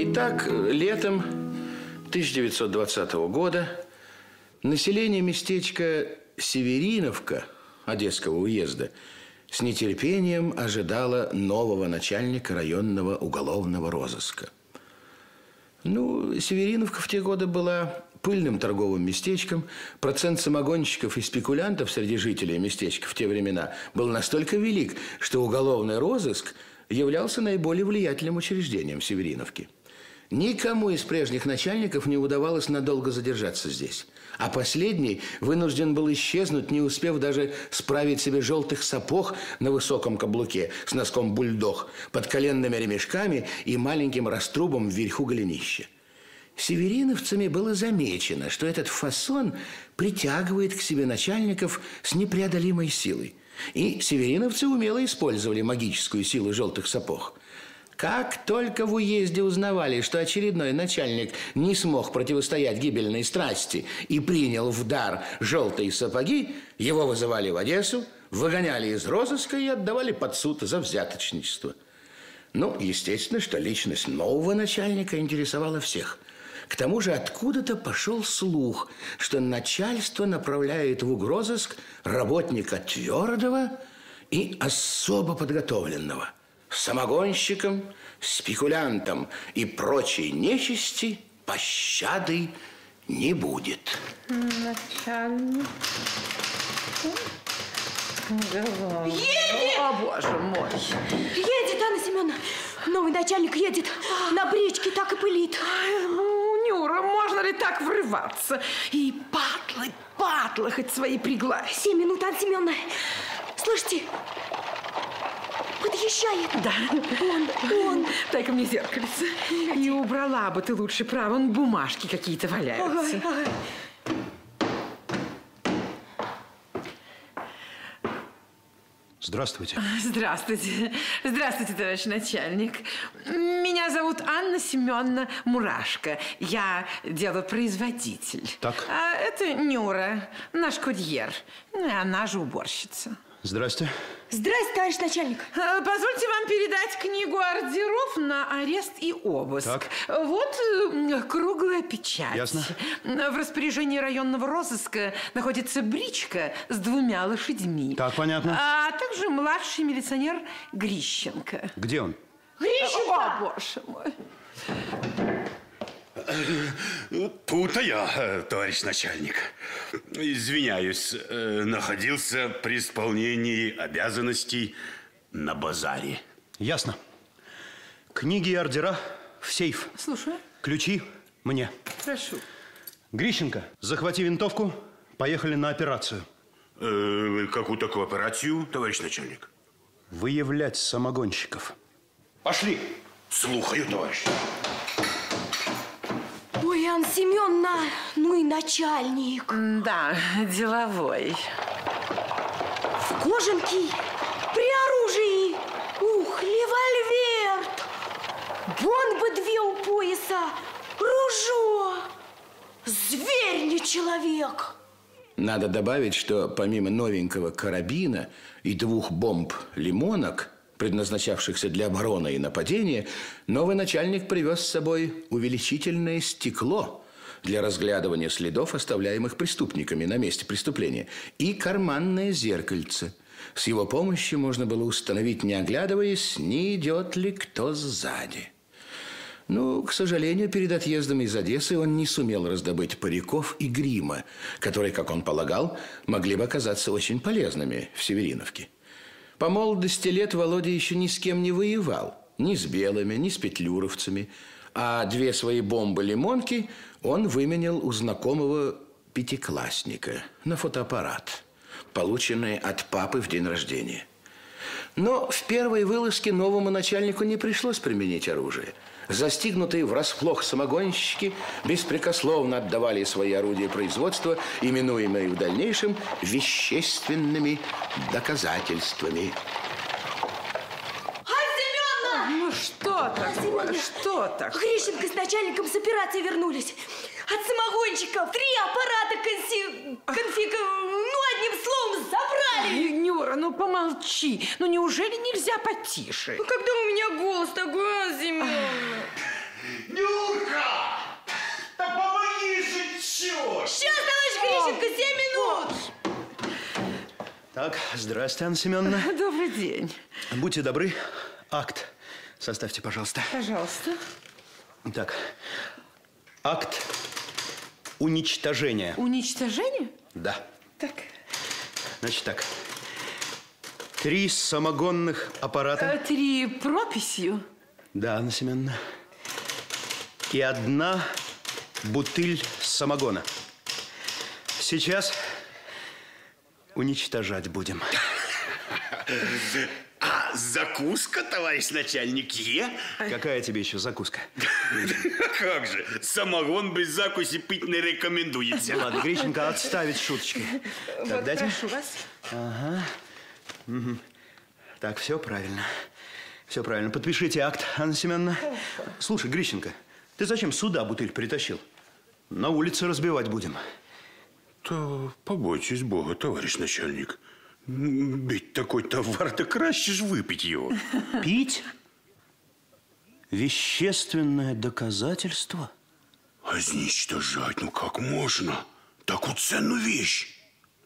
Итак, летом 1920 года население местечка Севериновка Одесского уезда с нетерпением ожидало нового начальника районного уголовного розыска. Ну, Севериновка в те годы была пыльным торговым местечком. Процент самогонщиков и спекулянтов среди жителей местечка в те времена был настолько велик, что уголовный розыск являлся наиболее влиятельным учреждением в Севериновке. Никому из прежних начальников не удавалось надолго задержаться здесь. А последний вынужден был исчезнуть, не успев даже справить себе желтых сапог на высоком каблуке с носком бульдог, под коленными ремешками и маленьким раструбом вверху голенища. Севериновцами было замечено, что этот фасон притягивает к себе начальников с непреодолимой силой. И севериновцы умело использовали магическую силу желтых сапог. Как только в уезде узнавали, что очередной начальник не смог противостоять гибельной страсти и принял в дар желтые сапоги, его вызывали в Одессу, выгоняли из розыска и отдавали под суд за взяточничество. Ну, естественно, что личность нового начальника интересовала всех. К тому же откуда-то пошел слух, что начальство направляет в угрозыск работника твердого и особо подготовленного. Самогонщикам, спекулянтам и прочей нечисти пощады не будет. Начальник. Едет! О, боже мой! Едет, Анна Семеновна! Новый начальник едет. На бричке так и пылит. Ну, Нюра, можно ли так врываться? И патлы хоть свои пригладь. 7 минут, Анна Семеновна. Слышите? Подъезжает. Да. Он. Дай-ка мне зеркальце. Не убрала бы ты лучше, право. Вон бумажки какие-то валяются. Ага. Здравствуйте. Здравствуйте. Здравствуйте, товарищ начальник. Меня зовут Анна Семеновна Мурашко. Я делопроизводитель. Так. А это Нюра, наш курьер. Она же уборщица. Здрасте. Здрасте, товарищ начальник. Позвольте вам передать книгу ордеров на арест и обыск. Так. Вот круглая печать. Ясно. В распоряжении районного розыска находится бричка с 2 лошадьми. Так, понятно. А также младший милиционер Грищенко. Где он? Грищенко! О, боже мой. Тут я, товарищ начальник. Извиняюсь, находился при исполнении обязанностей на базаре. Ясно. Книги и ордера в сейф. Слушаю. Ключи мне. Прошу. Грищенко, захвати винтовку. Поехали на операцию. Какую такую операцию, товарищ начальник? Выявлять самогонщиков. Пошли. Слухаю, товарищ. Ой, Анна Семеновна, ну и начальник. Да, деловой. В кожанке, при оружии. Ух, револьвер. Бомбы 2 у пояса. Ружо. Зверь, не человек. Надо добавить, что помимо новенького карабина и 2 бомб-лимонок, предназначавшихся для обороны и нападения, новый начальник привез с собой увеличительное стекло для разглядывания следов, оставляемых преступниками на месте преступления, и карманное зеркальце. С его помощью можно было установить, не оглядываясь, не идет ли кто сзади. Ну, к сожалению, перед отъездом из Одессы он не сумел раздобыть париков и грима, которые, как он полагал, могли бы оказаться очень полезными в Севериновке. По молодости лет Володя еще ни с кем не воевал. Ни с белыми, ни с петлюровцами. А 2 свои бомбы-лимонки он выменял у знакомого пятиклассника на фотоаппарат, полученный от папы в день рождения. Но в первой вылазке новому начальнику не пришлось применить оружие. Застигнутые врасплох самогонщики беспрекословно отдавали свои орудия производства, именуемые в дальнейшем вещественными доказательствами. Анна Семеновна! Ну что такое? Что такое? Грищенко с начальником с операции вернулись. От самогонщиков 3 аппарата ну, одним словом, забрали. Нюра, ну помолчи. Ну неужели нельзя потише? Ну когда у меня голос такой, Анна Семеновна? Так, здравствуйте, Анна Семеновна. Добрый день. Будьте добры, акт составьте, пожалуйста. Пожалуйста. Так, акт уничтожения. Уничтожение? Да. Так. Значит так, 3 самогонных аппарата. 3 прописью. Да, Анна Семеновна. И 1 бутыль самогона. Сейчас уничтожать будем. А закуска, товарищ начальник, Какая тебе еще закуска? Как же, самогон без закуси пить не рекомендуется. Ладно, Грищенко, отставить шуточки. Так, Вот, дайте. прошу вас. Ага. Угу. Так, все правильно. Все правильно. Подпишите акт, Анна Семеновна. Слушай, Грищенко, ты зачем сюда бутыль притащил? На улице разбивать будем. Да побойтесь Бога, товарищ начальник. Ведь такой товар, так краще ж выпить его. Пить? Вещественное доказательство? А изничтожать, ну как можно? Такую ценную вещь.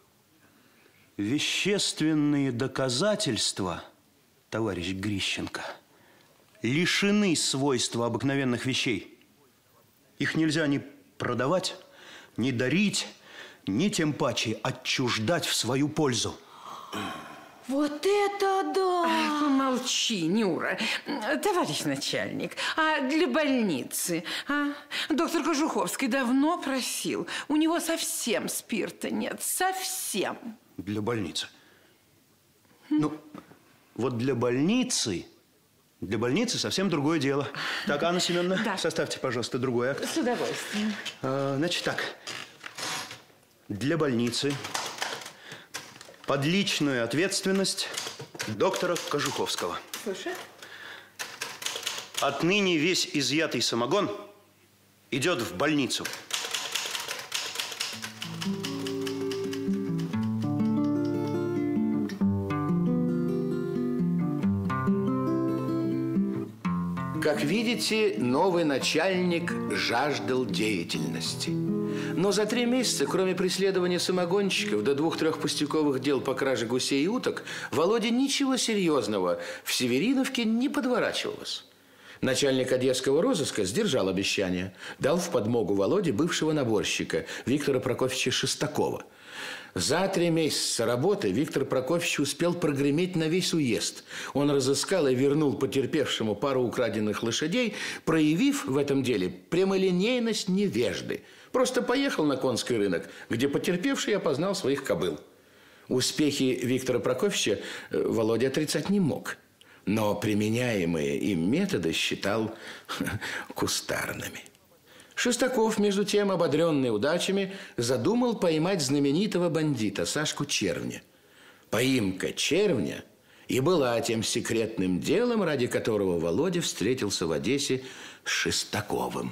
Вещественные доказательства, товарищ Грищенко, лишены свойства обыкновенных вещей. Их нельзя ни продавать, ни дарить, ни тем паче отчуждать в свою пользу. Вот это да! Помолчи, Нюра. Товарищ начальник, а для больницы? А? Доктор Кожуховский давно просил. У него совсем спирта нет. Совсем. Для больницы. Ну, вот для больницы совсем другое дело. Так, Анна Семеновна, Да. составьте, пожалуйста, другой акт. С удовольствием. Значит так, для больницы под личную ответственность доктора Кожуховского. Слушай. Отныне весь изъятый самогон идет в больницу. Как видите, новый начальник жаждал деятельности. Но за 3 месяца, кроме преследования самогонщиков до 2-3 пустяковых дел по краже гусей и уток, Володе ничего серьезного в Севериновке не подворачивалось. Начальник одесского розыска сдержал обещание. Дал в подмогу Володе бывшего наборщика Виктора Прокофьевича Шестакова. За 3 месяца работы Виктор Прокофьевич успел прогреметь на весь уезд. Он разыскал и вернул потерпевшему пару украденных лошадей, проявив в этом деле прямолинейность невежды. Просто поехал на конский рынок, где потерпевший опознал своих кобыл. Успехи Виктора Прокофьевича Володя отрицать не мог. Но применяемые им методы считал кустарными. Шестаков, между тем, ободренный удачами, задумал поймать знаменитого бандита Сашку Червня. Поимка Червня и была тем секретным делом, ради которого Володя встретился в Одессе с Шестаковым.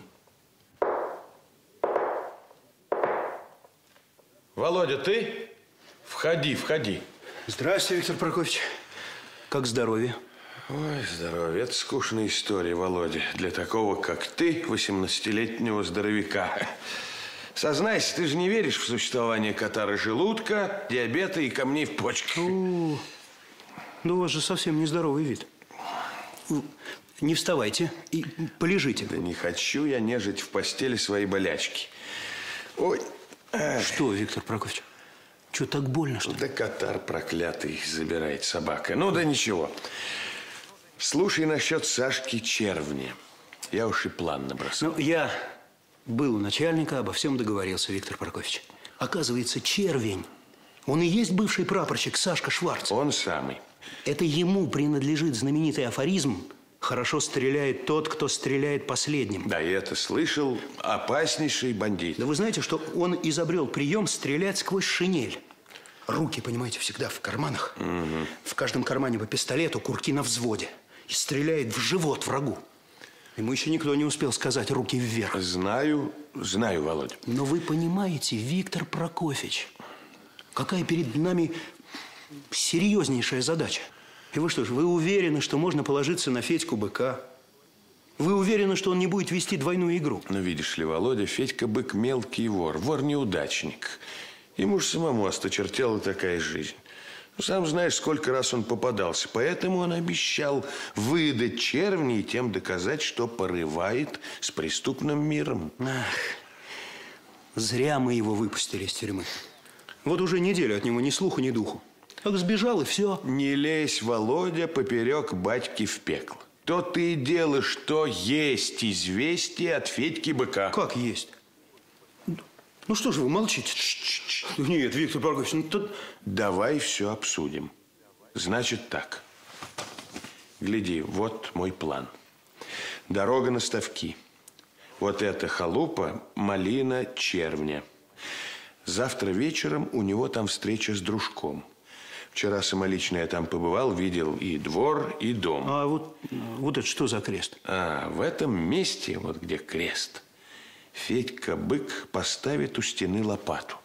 Володя, ты? Входи, входи. Здравствуйте, Виктор Прокофьевич. Как здоровье? Ой, здоровье. Это скучная история, Володя. Для такого, как ты, 18-летнего здоровяка. Сознайся, ты же не веришь в существование катара желудка, диабета и камней в почках. Да у вас же совсем нездоровый вид. Не вставайте и полежите. Да не хочу я нежить в постели свои болячки. Ой. Что, Виктор Прокофьевич? Что, так больно, что ли? Да катар проклятый забирает собака. Ну да ничего. Слушай насчет Сашки Червня. Я уж и план набросал. Ну, я был у начальника, обо всем договорился, Виктор Прокофьевич. Оказывается, Червень, он и есть бывший прапорщик Сашка Шварц. Он самый. Это ему принадлежит знаменитый афоризм: «Хорошо стреляет тот, кто стреляет последним». Да, я это слышал. Опаснейший бандит. Да вы знаете, что он изобрел прием стрелять сквозь шинель. Руки, понимаете, всегда в карманах. Угу. В каждом кармане по пистолету, курки на взводе. И стреляет в живот врагу. Ему еще никто не успел сказать «руки вверх». Знаю, Володя. Но вы понимаете, Виктор Прокофьевич, какая перед нами серьезнейшая задача. И вы что ж, вы уверены, что можно положиться на Федьку Быка? Вы уверены, что он не будет вести двойную игру? Ну, видишь ли, Володя, Федька Бык мелкий вор, вор-неудачник. Ему же самому осточертела такая жизнь. Сам знаешь, сколько раз он попадался. Поэтому он обещал выдать червня и тем доказать, что порывает с преступным миром. Ах, зря мы его выпустили из тюрьмы. Вот уже неделю от него ни слуху, ни духу. Как сбежал, и все. Не лезь, Володя, поперек батьки в пекло. То ты и дело, что есть известие от Федьки Быка. Как есть? Ну что же вы молчите? Нет, Виктор Прокофьевич, ну тут... Давай все обсудим. Значит так. Гляди, вот мой план. Дорога на Ставки. Вот эта халупа, малина, червня. Завтра вечером у него там встреча с дружком. Вчера самолично я там побывал, видел и двор, и дом. А вот это что за крест? А, в этом месте, вот где крест, Федька Бык поставит у стены лопату.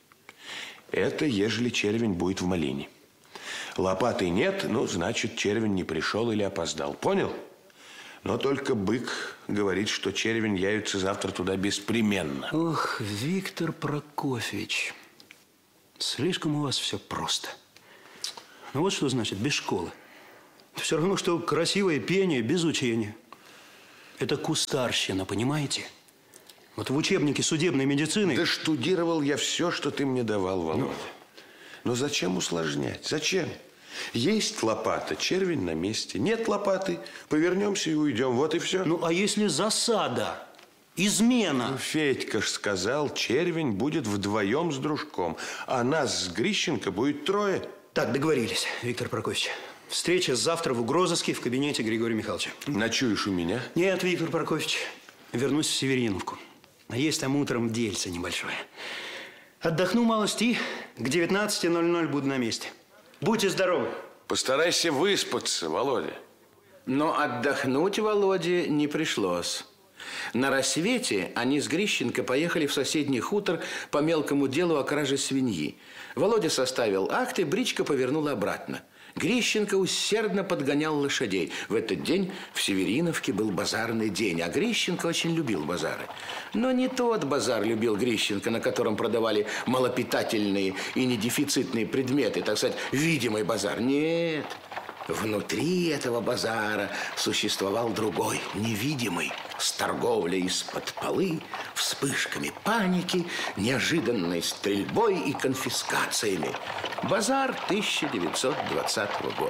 Это ежели червень будет в малине. Лопаты нет, ну, значит, червень не пришел или опоздал. Понял? Но только Бык говорит, что червень явится завтра туда беспременно. Ох, Виктор Прокофьевич, слишком у вас все просто. Ну вот что значит без школы. Все равно, что красивое пение без учения. Это кустарщина, понимаете? Вот в учебнике судебной медицины... Да штудировал я все, что ты мне давал, Володя. Но зачем усложнять? Зачем? Есть лопата, червень на месте. Нет лопаты, повернемся и уйдем. Вот и все. Ну, а если засада, измена? Ну, Федька ж сказал, червень будет вдвоем с дружком, а нас с Грищенко будет трое. Так, договорились, Виктор Прокофьевич. Встреча завтра в угрозыске в кабинете Григория Михайловича. Ночуешь у меня? Нет, Виктор Прокофьевич, вернусь в Севериновку. А есть там утром дельце небольшое. Отдохну малость и к 19:00 буду на месте. Будьте здоровы. Постарайся выспаться, Володя. Но отдохнуть Володе не пришлось. На рассвете они с Грищенко поехали в соседний хутор по мелкому делу о краже свиньи. Володя составил акт, и бричка повернула обратно. Грищенко усердно подгонял лошадей. В этот день в Севериновке был базарный день, а Грищенко очень любил базары. Но не тот базар любил Грищенко, на котором продавали малопитательные и недефицитные предметы, так сказать, видимый базар. Нет. Внутри этого базара существовал другой, невидимый, с торговлей из-под полы, вспышками паники, неожиданной стрельбой и конфискациями. Базар 1920 года.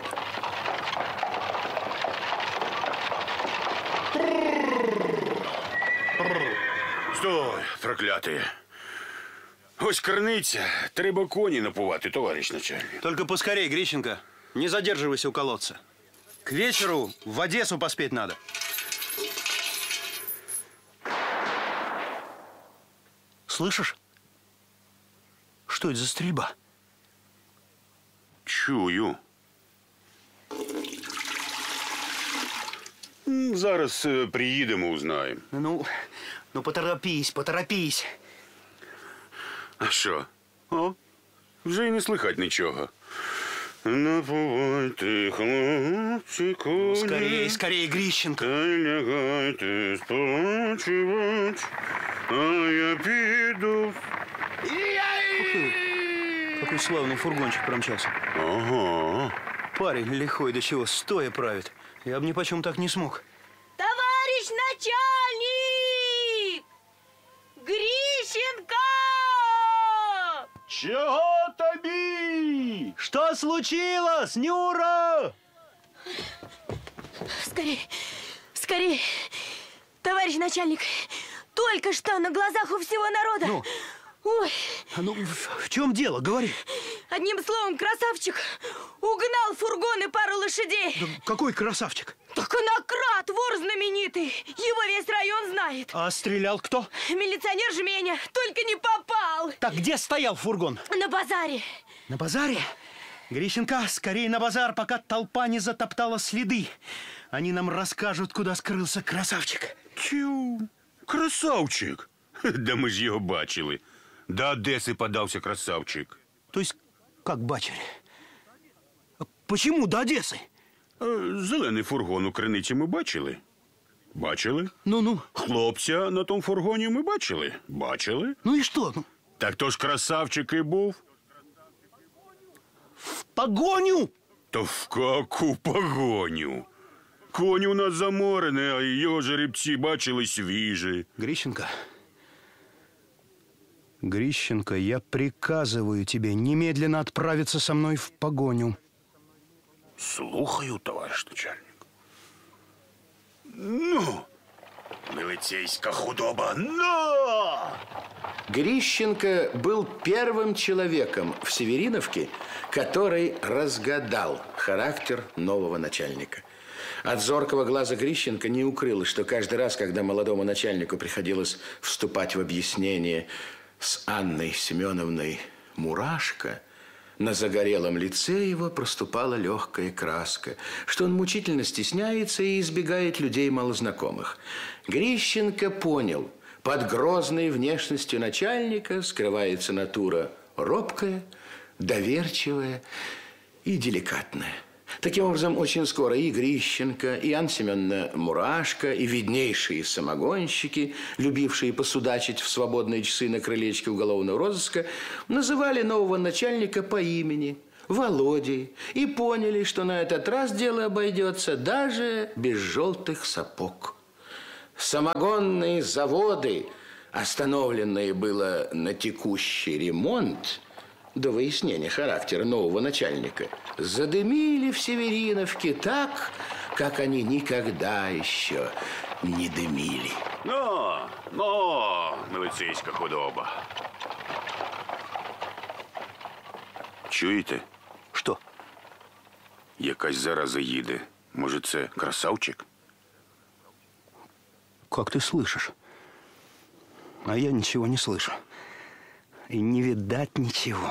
Стой, проклятые. Ось криниця, треба коні напувати, товарищ начальник. Только поскорей, Грищенко. Не задерживайся у колодца. К вечеру в Одессу поспеть надо. Слышишь? Что это за стрельба? Чую. Зараз приїдемо, узнаємо. Ну поторопись, поторопись. А що? О, вже й не слихать нічого. Напувайте, хлопчику. Скорее, скорее, Грищенко. Лягайте спочивать, а я піду. Какой славный фургончик промчался. Ага. Парень лихой до чего, стоя правит. Я бы ни почем так не смог. Товарищ начальник! Грищенко! Чего тобі? Что случилось, Нюра? Скорей, скорей! Товарищ начальник, только что на глазах у всего народа. Ну? Ой. Ну, в чем дело? Говори. Одним словом, красавчик угнал фургон и пару лошадей. Да какой красавчик? Так конократ, вор знаменитый. Его весь район знает. А стрелял кто? Милиционер Жменя, только не попал. Так где стоял фургон? На базаре. На базаре? Грищенко, скорее на базар, пока толпа не затоптала следы. Они нам расскажут, куда скрылся красавчик. Тю, красавчик. Да ми ж його бачили. До Одеси подався красавчик. То есть, как бачили? Почему до Одессы? Зелений фургон у криниці ми бачили. Бачили? Ну. Хлопця на тому фургоні ми бачили. Бачили? Ну и что? Ну? Так то ж красавчик і був. В погоню! Да в какую погоню? Конь у нас заморений, а ее жеребці бачили свіжі. Грищенко, я приказываю тебе немедленно отправиться со мной в погоню. Слухаю, товарищ начальник. Ну, милицейская худоба, но! Грищенко был первым человеком в Севериновке, который разгадал характер нового начальника. От зоркого глаза Грищенко не укрылось, что каждый раз, когда молодому начальнику приходилось вступать в объяснение с Анной Семеновной Мурашко, на загорелом лице его проступала легкая краска, что он мучительно стесняется и избегает людей малознакомых. Грищенко понял, под грозной внешностью начальника скрывается натура робкая, доверчивая и деликатная. Таким образом, очень скоро и Грищенко, и Анна Семеновна Мурашко, и виднейшие самогонщики, любившие посудачить в свободные часы на крылечке уголовного розыска, называли нового начальника по имени Володей и поняли, что на этот раз дело обойдется даже без желтых сапог. Самогонные заводы, остановленные было на текущий ремонт, до выяснения характера нового начальника, задымили в Севериновке так, как они никогда еще не дымили. Но, милицейська худоба. Чуєте? Что? Якась зараза їде. Може, це красавчик? Как ты слышишь? А я ничего не слышу. И не видать ничего.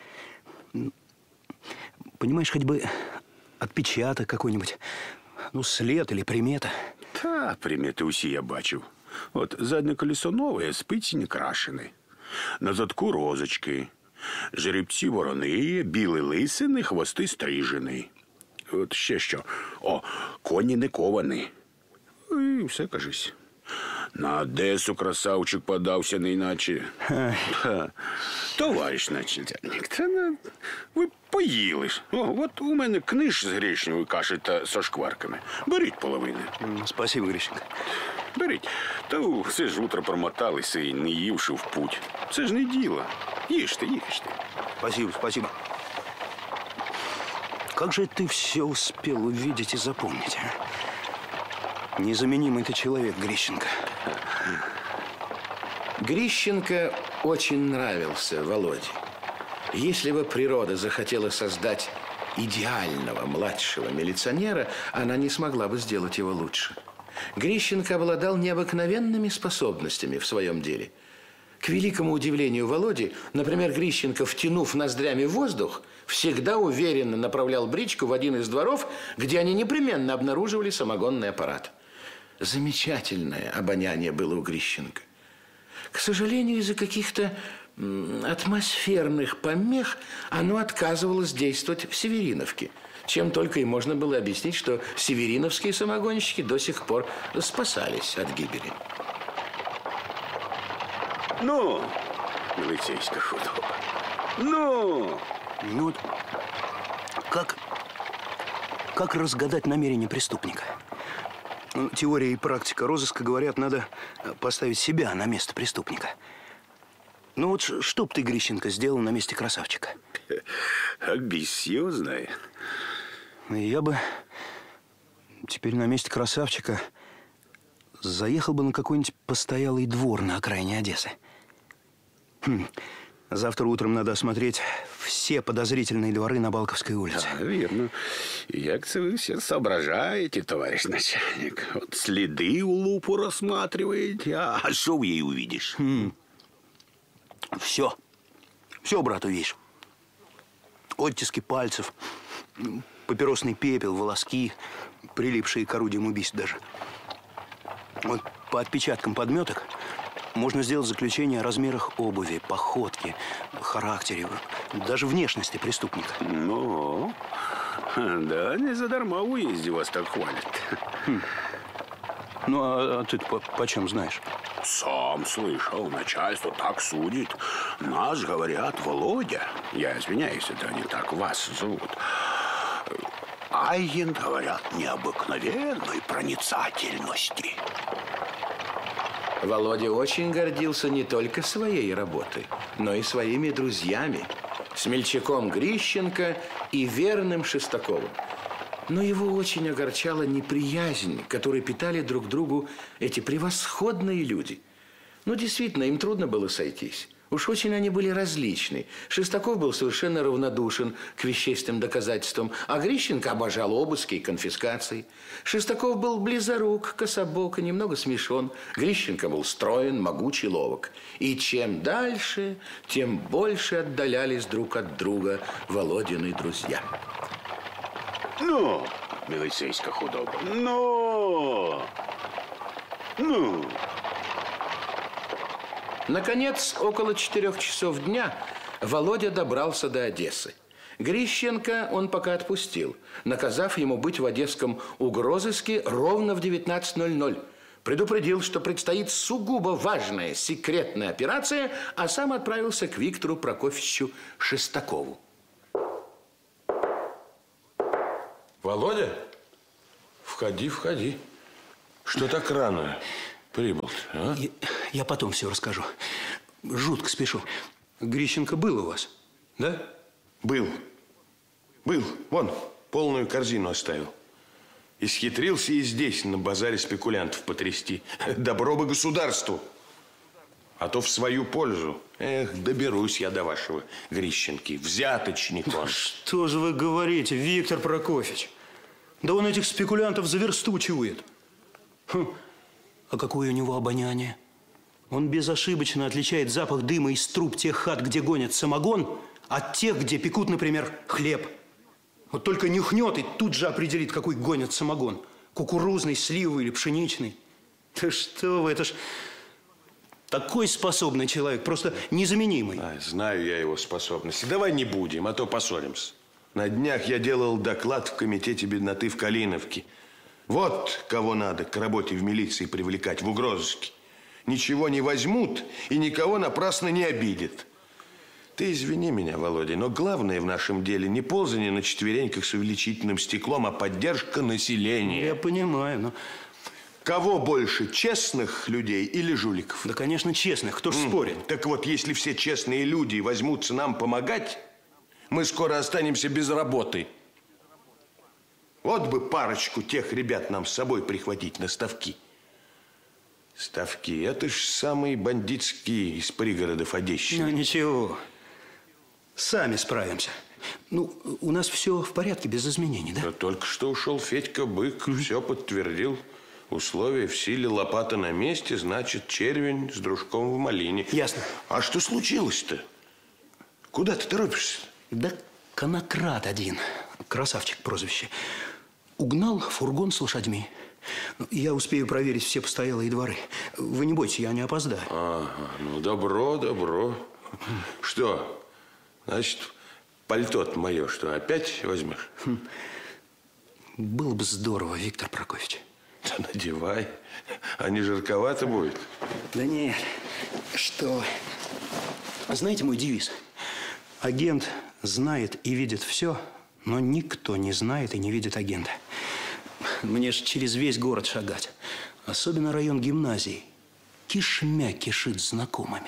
Понимаешь, хоть бы отпечаток какой-нибудь, ну, след или примета. Та, примети усі я бачив. От заднє колесо нове, спиці не крашені. На задку розочки. Жеребці ворони, білі лисини, хвости стрижені. От ще що. Коні не ковані. І все, кажись. На Одесу красавчик подався, не іначе. Товариш начальник, ви поїли ж. От у мене книж з гречневої каші та со шкварками. Беріть половину. Спасибо, Грищенко. Беріть. Та все ж утро промоталися і не ївши в путь. Це ж не діло. Їжте, їжте. Спасибо. Как же ты все успел увидеть и запомнить, а? Незаменимый ты человек, Грищенко. Грищенко очень нравился Володе. Если бы природа захотела создать идеального младшего милиционера, она не смогла бы сделать его лучше. Грищенко обладал необыкновенными способностями в своем деле. К великому удивлению Володи, например, Грищенко, втянув ноздрями воздух, всегда уверенно направлял бричку в один из дворов, где они непременно обнаруживали самогонный аппарат. Замечательное обоняние было у Грищенко. К сожалению, из-за каких-то атмосферных помех оно отказывалось действовать в Севериновке, чем только и можно было объяснить, что севериновские самогонщики до сих пор спасались от гибели. Ну, милицейська худоба. Ну, вот как разгадать намерение преступника? Теория и практика розыска говорят, надо поставить себя на место преступника. Ну вот что б ты, Грищенко, сделал на месте красавчика? Амбициозное. Я бы теперь на месте красавчика заехал бы на какой-нибудь постоялый двор на окраине Одессы. Завтра утром надо осмотреть все подозрительные дворы на Балковской улице. Верно. Як це ви все соображаете, товарищ начальник? Вот следы у лупу рассматриваете. А что в ей увидишь? Все, брат, увидишь. Оттиски пальцев, папиросный пепел, волоски, прилипшие к орудиям убийств даже. Вот по отпечаткам подметок можно сделать заключение о размерах обуви, походке, характере, даже внешности преступника. Ну, да, не задарма в уезде вас так хвалят. Ну, а ты почем знаешь? Сам слышал, начальство так судит. Нас, говорят, Володя, я извиняюсь, это не так вас зовут. Айен, говорят, необыкновенной проницательности. Володя очень гордился не только своей работой, но и своими друзьями, смельчаком Грищенко и верным Шестаковым. Но его очень огорчала неприязнь, которую питали друг другу эти превосходные люди. Ну, действительно, им трудно было сойтись. Уж очень они были различны. Шестаков был совершенно равнодушен к вещественным доказательствам, а Грищенко обожал обыски и конфискации. Шестаков был близорук, кособок и немного смешон. Грищенко был строен, могучий, ловок. И чем дальше, тем больше отдалялись друг от друга Володины друзья. Ну, милицейська худоба, ну. Наконец, около 4 часов дня Володя добрался до Одессы. Грищенко он пока отпустил, наказав ему быть в одесском угрозыске ровно в 19:00. Предупредил, что предстоит сугубо важная секретная операция, а сам отправился к Виктору Прокофьевичу Шестакову. Володя, входи, входи. Что так рано прибыл, а? Я потом все расскажу. Жутко спешу. Грищенко был у вас, да? Был. Вон, полную корзину оставил. Исхитрился и здесь, на базаре спекулянтов, потрясти. Добро бы государству. А то в свою пользу. Эх, доберусь я до вашего Грищенки. Взяточник он. Что же вы говорите, Виктор Прокофьевич? Да он этих спекулянтов за версту чует. А какое у него обоняние? Он безошибочно отличает запах дыма из труб тех хат, где гонят самогон, от тех, где пекут, например, хлеб. Вот только нюхнет и тут же определит, какой гонят самогон. Кукурузный, сливовый или пшеничный. Да что вы, это ж такой способный человек, просто незаменимый. Знаю я его способности. Давай не будем, а то поссоримся. На днях я делал доклад в комитете бедноты в Калиновке. Вот кого надо к работе в милиции привлекать, в угрозыске. Ничего не возьмут и никого напрасно не обидят. Ты извини меня, Володя, но главное в нашем деле не ползание на четвереньках с увеличительным стеклом, а поддержка населения. Я понимаю, но... Кого больше, честных людей или жуликов? Да, конечно, честных. Кто ж спорит? Так вот, если все честные люди возьмутся нам помогать, мы скоро останемся без работы. Вот бы парочку тех ребят нам с собой прихватить на ставки. Ставки – это ж самые бандитские из пригородов Одещины. Ну, ничего. Сами справимся. Ну, у нас все в порядке, без изменений, да? Да только что ушел Федька Бык, все подтвердил. Условия в силе, лопата на месте, значит, червень с дружком в малине. Ясно. А что случилось-то? Куда ты торопишься? Да конократ один, красавчик прозвище, угнал фургон с лошадьми. Я успею проверить все постоялые дворы. Вы не бойтесь, я не опоздаю. Ага, ну добро. Что? Значит, пальто-то мое, что, опять возьмешь? Было бы здорово, Виктор Прокофьевич. Да надевай. А не жарковато будет? Да нет, что вы. Знаете мой девиз? Агент знает и видит все, но никто не знает и не видит агента. Мне ж через весь город шагать. Особенно район гимназии. Кишмя кишит знакомыми.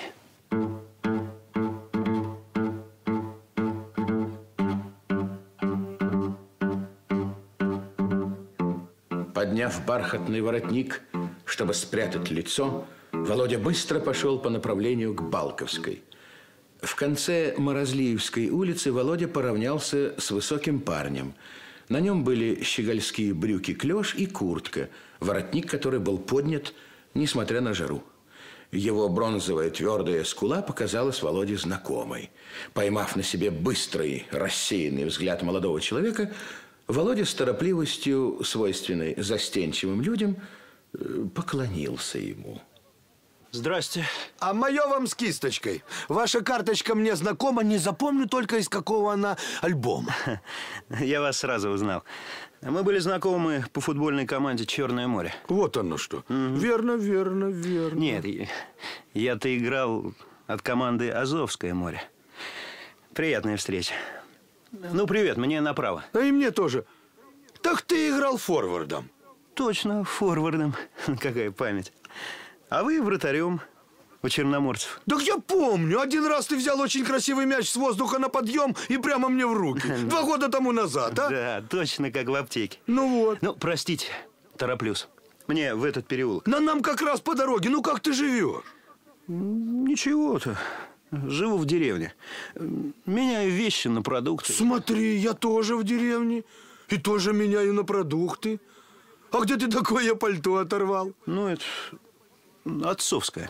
Подняв бархатный воротник, чтобы спрятать лицо, Володя быстро пошел по направлению к Балковской. В конце Морозлиевской улицы Володя поравнялся с высоким парнем. На нем были щегольские брюки-клеш и куртка, воротник которой был поднят, несмотря на жару. Его бронзовая твердая скула показалась Володе знакомой. Поймав на себе быстрый, рассеянный взгляд молодого человека, Володя с торопливостью, свойственной застенчивым людям, поклонился ему. Здрасте. А мое вам с кисточкой. Ваша карточка мне знакома, не запомню только из какого она альбома. Я вас сразу узнал. Мы были знакомы по футбольной команде «Черное море». Вот оно что. Верно, верно, верно. Нет, я-то играл от команды «Азовское море». Приятная встреча. Ну, привет, мне направо. А и мне тоже. Так ты играл форвардом. Точно, форвардом. Какая память. А вы вратарем у черноморцев. Так я помню. Один раз ты взял очень красивый мяч с воздуха на подъем и прямо мне в руки. 2 года тому назад, а? Да, точно как в аптеке. Ну вот. Ну, простите, тороплюсь. Мне в этот переулок. Но нам как раз по дороге. Ну как ты живешь? Ничего-то. Живу в деревне. Меняю вещи на продукты. Смотри, я тоже в деревне. И тоже меняю на продукты. А где ты такое пальто оторвал? Ну, это отцовское.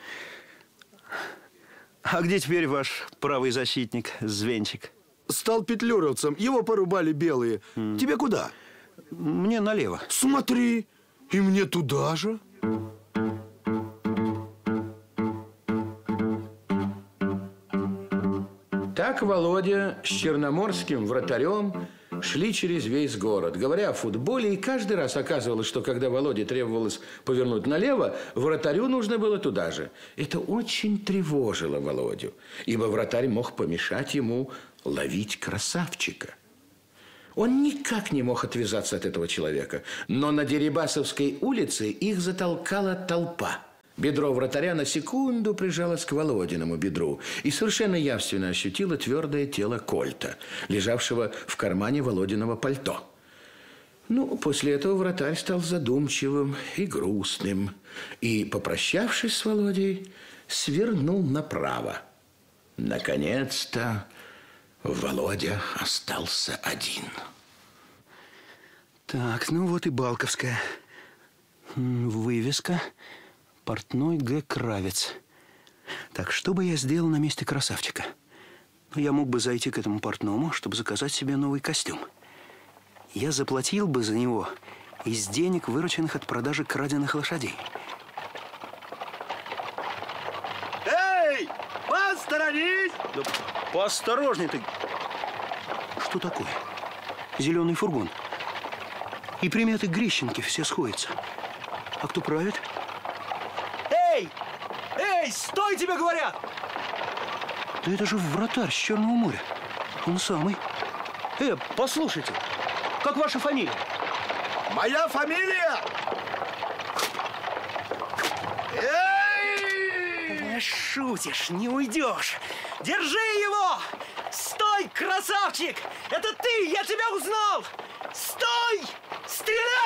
А где теперь ваш правый защитник, Звенчик? Стал петлюровцем. Его порубали белые. Тебе куда? Мне налево. Смотри, и мне туда же. Так Володя с черноморским вратарем шли через весь город, говоря о футболе, и каждый раз оказывалось, что когда Володе требовалось повернуть налево, вратарю нужно было туда же. Это очень тревожило Володю, ибо вратарь мог помешать ему ловить красавчика. Он никак не мог отвязаться от этого человека, но на Дерибасовской улице их затолкала толпа. Бедро вратаря на секунду прижалось к Володиному бедру и совершенно явственно ощутило твердое тело Кольта, лежавшего в кармане Володиного пальто. Ну, после этого вратарь стал задумчивым и грустным и, попрощавшись с Володей, свернул направо. Наконец-то Володя остался один. Так, ну вот и Балковская. Вывеска. Портной Г. Кравец. Так, что бы я сделал на месте красавчика? Я мог бы зайти к этому портному, чтобы заказать себе новый костюм. Я заплатил бы за него из денег, вырученных от продажи краденых лошадей. Эй, посторонись! Да поосторожней ты. Что такое? Зеленый фургон. И приметы Грищенки все сходятся. А кто правит? Эй! Эй, стой, тебе говорят! Да это же вратарь с Черного моря. Он самый. Послушайте, как ваша фамилия? Моя фамилия! Эй! Шутишь, не уйдешь. Держи его! Стой, красавчик! Это ты! Я тебя узнал! Стой! Стреляй!